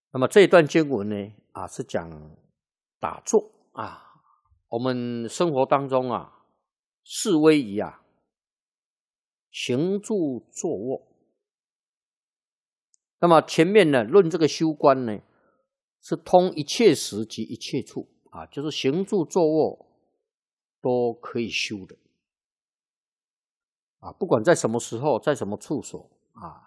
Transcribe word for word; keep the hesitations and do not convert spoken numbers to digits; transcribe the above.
那么这一段经文呢，啊，是讲打坐啊。我们生活当中啊，四威仪啊，行住坐卧。那么前面呢，论这个修观呢，是通一切时及一切处啊，就是行住坐卧都可以修的啊，不管在什么时候，在什么处所啊，